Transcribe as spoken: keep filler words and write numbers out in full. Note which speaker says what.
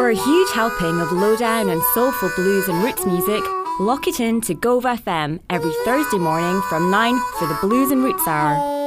Speaker 1: For a huge helping of lowdown and soulful blues and roots music, lock it in to Gove F M every Thursday morning from nine for the Blues and Roots Hour.